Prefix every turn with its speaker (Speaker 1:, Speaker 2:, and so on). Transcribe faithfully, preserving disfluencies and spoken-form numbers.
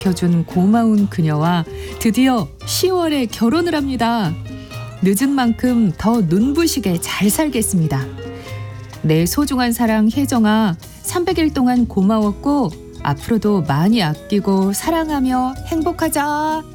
Speaker 1: 지켜준 고마운 그녀와 드디어 시월에 결혼을 합니다. 늦은 만큼 더 눈부시게 잘 살겠습니다. 내 소중한 사랑 혜정아, 삼백 일 동안 고마웠고 앞으로도 많이 아끼고 사랑하며 행복하자.